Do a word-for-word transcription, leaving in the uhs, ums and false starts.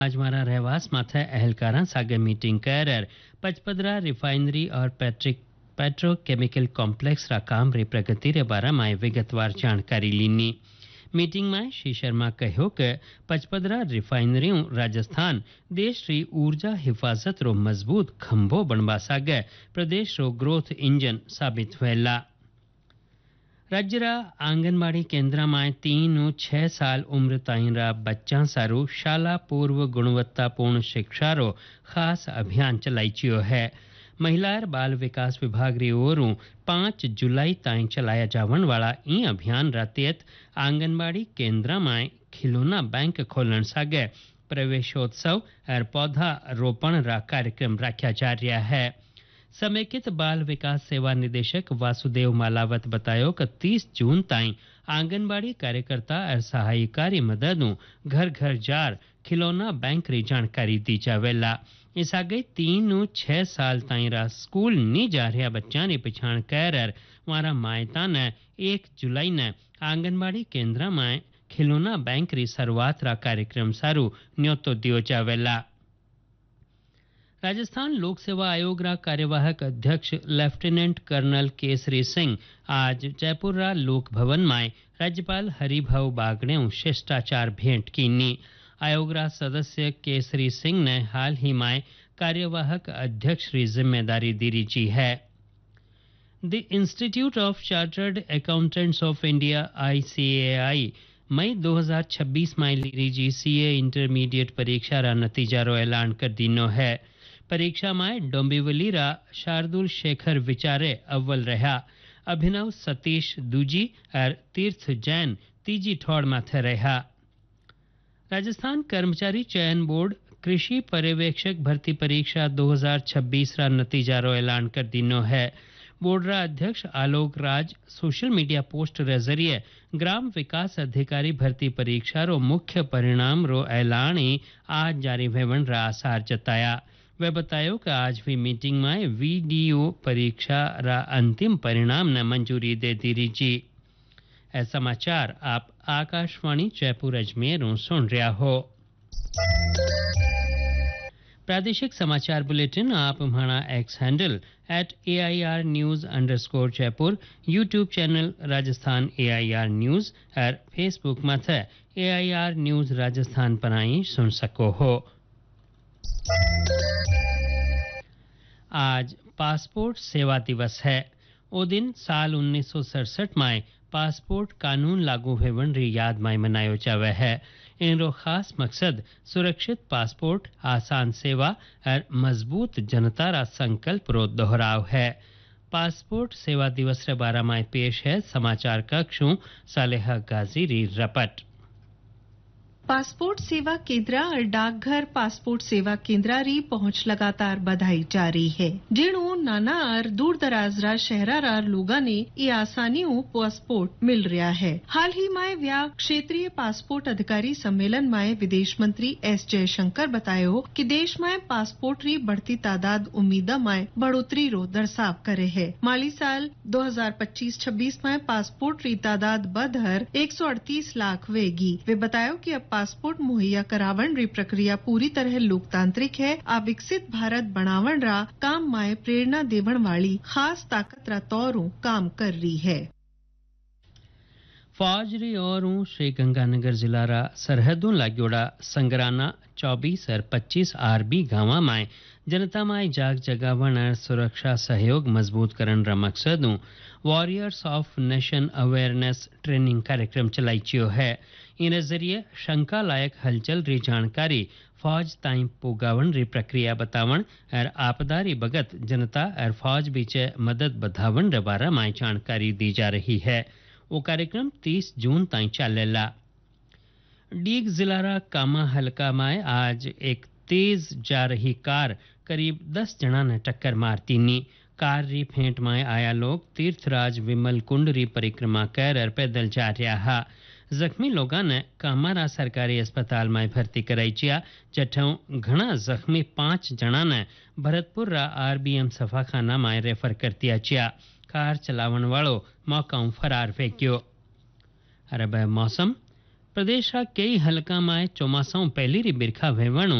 आज मारा रहवास माथे अहलकारा सागे मीटिंग कर पचपदरा रिफाइनरी और पेट्रिक पेट्रोकेमिकल कॉम्प्लेक्स रा काम री प्रगति रे बारे में विगतवार जानकारी लीनी। मीटिंग में श्री शर्मा कहो कि पचपदरा रिफाइनरी राजस्थान देश री ऊर्जा हिफाजत रो मजबूत खंभो बनवा सागे प्रदेश रो ग्रोथ इंजन साबित हुएला। राज्य रा आंगनबाड़ी केंद्र में तीन और छह साल उम्र ताईं रा बच्चा सारू शाला पूर्व गुणवत्तापूर्ण शिक्षा रो खास अभियान चलाईचियो है। महिला और बाल विकास विभाग री ओरू पांच जुलाई ताईं चलाया जावन वाला ई अभियान रा तहत आंगनबाड़ी केंद्र में खिलौना बैंक खोलन सागे प्रवेशोत्सव और पौधा रोपण रा कार्यक्रम रखा जा रहा है। समेकित बाल विकास सेवा निदेशक वासुदेव मालावत बतायो कि तीस जून ताईं आंगनबाड़ी कार्यकर्ता और सहायकारी मददों घर घर जार खिलौना बैंक री जानकारी दी जावेला। इस आगे तीन और छह साल ताईं रा स्कूल नी जा रहा बच्चा ने पिछाण कर वारा मायता ने एक जुलाई ने आंगनबाड़ी केंद्र में खिलौना बैंक री शुरुआत रा कार्यक्रम सारू न्योतो दियो जावेला। राजस्थान लोक सेवा आयोग रा कार्यवाहक अध्यक्ष लेफ्टिनेंट कर्नल केसरी सिंह आज जयपुर रा लोक भवन में राज्यपाल हरिभाऊ बागड़े शिष्टाचार भेंट कीनी। आयोग रा सदस्य केसरी सिंह ने हाल ही में कार्यवाहक अध्यक्ष की जिम्मेदारी दी जी है। The institute of chartered accountants of India I सी ए आई मई दो हज़ार छब्बीस में लीजी सीए इंटरमीडिएट परीक्षा रा नतीजा रो ऐलान कर दीनो है। परीक्षा में डोंबिवली रा शार्दुल शेखर विचारे अव्वल रहा। अभिनव सतीश दूजी और तीर्थ जैन तीजी ठोड़ माथे रहा। राजस्थान कर्मचारी चयन बोर्ड कृषि पर्यवेक्षक भर्ती परीक्षा दो हज़ार छब्बीस रा नतीजा रो ऐलान कर दीनो है। बोर्ड रा अध्यक्ष Alok Raj social media post रे जरिए ग्राम विकास अधिकारी भर्ती परीक्षा रो मुख्य परिणाम रो ऐलान आज जारी भेवन रा आसार जताया। वे बतायो कि आज भी मीटिंग में वीडियो परीक्षा रा अंतिम परिणाम ने मंजूरी दे दी जी। ऐ समाचार आप आकाशवाणी जयपुर अजमेर सुन रहा हो। प्रादेशिक समाचार बुलेटिन आप हमारा x handle at A I R news underscore Jaipur, YouTube channel Rajasthan A I R news और फेसबुक माथे ए आई आर न्यूज राजस्थान पर आई सुन सको हो। आज पासपोर्ट सेवा दिवस है। ओ दिन साल उन्नीस सौ सड़सठ में पासपोर्ट कानून लागू होवन री याद में मनायो जावे है। इनरो खास मकसद सुरक्षित पासपोर्ट, आसान सेवा और मजबूत जनता रा संकल्प रो दोहराव है। पासपोर्ट सेवा दिवस रे बारे में पेश है समाचार कक्षों सालेहा गाजी री रपट। पासपोर्ट सेवा केंद्र और डाकघर पासपोर्ट सेवा केंद्र री पहुंच लगातार बढ़ाई जा रही है। जिणो नाना और दूर दराज रा शहरा रा लोगा ने ये आसानियों पासपोर्ट मिल रहा है। हाल ही में व्या क्षेत्रीय पासपोर्ट अधिकारी सम्मेलन में विदेश मंत्री एस जयशंकर बतायो कि देश में पासपोर्ट री बढ़ती तादाद उम्मीदा में बढ़ोतरी रो दर्शाव करे है। माली साल दो हज़ार पच्चीस छब्बीस में पासपोर्ट री तादाद बढ़कर एक सौ अड़तीस लाख वेगी। वे बतायो कि अब पासपोर्ट मुहैया करावन री प्रक्रिया पूरी तरह लोकतांत्रिक है। आ विकसित भारत बनावन रा काम में प्रेरणा देवन वाली खास ताकत रा तौरों काम कर रही है। फौज री ओर श्री गंगानगर जिला रा सरहदों लागोड़ा संगराना चौबीस और पच्चीस आरबी गांव में जनता में जाग जगावन और सुरक्षा सहयोग मजबूत करन रा मकसदों warriors of nation awareness training कार्यक्रम चलाईचियो है। इन जरिए शंका लायक हलचल री जानकारी फौज ताईं पुगावन री प्रक्रिया बतावन और आपदारी बगत जनता और फौज बीचे मदद बधावन रे बारे में जानकारी दी जा रही है। वो कार्यक्रम तीस जून ताईं चलेला। डीग जिला रा कामा हलका में आज एक तेज जा रही कार करीब दस जना ने टक्कर मारती नी। कार री फेंट में आया लोग तीर्थराज विमल कुंड री परिक्रमा कर पैदल जा रहा। जख्मी लोगों ने कामारा सरकारी अस्पताल में भर्ती कराई चिया। जठों घना जख्मी पांच जना ने भरतपुर रा आरबीएम सफाखाना में रेफर कर दिया चिया। कार चलावन वालों मौका फरार फेंक्यो। अरब मौसम प्रदेश कई हलका में चौमासाओं पहली री बिरखा वहेवणु